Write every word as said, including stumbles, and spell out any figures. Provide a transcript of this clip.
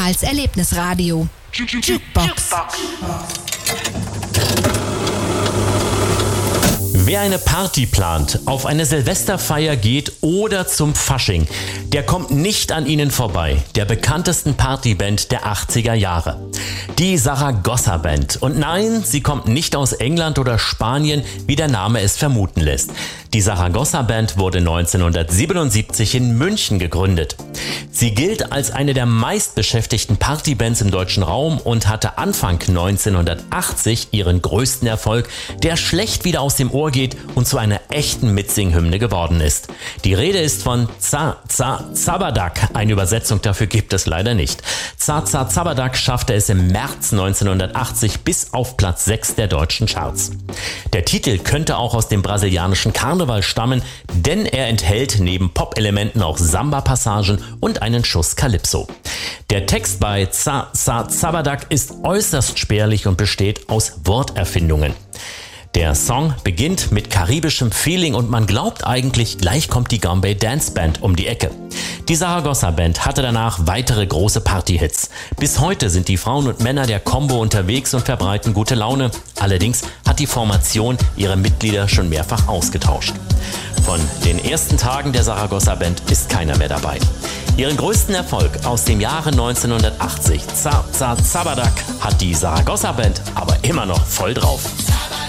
als Erlebnisradio. Jukebox. Wer eine Party plant, auf eine Silvesterfeier geht oder zum Fasching, der kommt nicht an ihnen vorbei, der bekanntesten Partyband der achtziger Jahre. Die Zaragoza Band. Und nein, sie kommt nicht aus England oder Spanien, wie der Name es vermuten lässt. Die Zaragoza Band wurde neunzehnhundertsiebenundsiebzig in München gegründet. Sie gilt als eine der meistbeschäftigten Partybands im deutschen Raum und hatte Anfang neunzehnhundertachtzig ihren größten Erfolg, der schlecht wieder aus dem Ohr geht und zu einer echten Mitsinghymne geworden ist. Die Rede ist von Za Za Zabadak. Eine Übersetzung dafür gibt es leider nicht. Za Za Zabadak schaffte es im März neunzehnhundertachtzig bis auf Platz sechs der deutschen Charts. Der Titel könnte auch aus dem brasilianischen Karneval stammen, denn er enthält neben Pop-Elementen auch Samba-Passagen und einen Schuss Calypso. Der Text bei Za Za Zabadak ist äußerst spärlich und besteht aus Worterfindungen. Der Song beginnt mit karibischem Feeling und man glaubt eigentlich, gleich kommt die Gombey Dance Band um die Ecke. Die Zaragoza Band hatte danach weitere große Partyhits. Bis heute sind die Frauen und Männer der Combo unterwegs und verbreiten gute Laune. Allerdings hat die Formation ihre Mitglieder schon mehrfach ausgetauscht. Von den ersten Tagen der Zaragoza Band ist keiner mehr dabei. Ihren größten Erfolg aus dem Jahre neunzehnhundertachtzig, Za Za Zabadak, hat die Zaragoza Band aber immer noch voll drauf.